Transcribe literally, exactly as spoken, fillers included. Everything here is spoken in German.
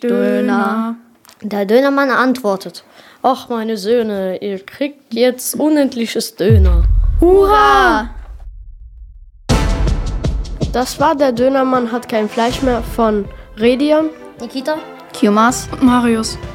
Döner. Der Dönermann antwortet: Ach, meine Söhne, ihr kriegt jetzt unendliches Döner. Hurra! Das war Der Dönermann hat kein Fleisch mehr von Redion, Nikita, Kiomas, Marius.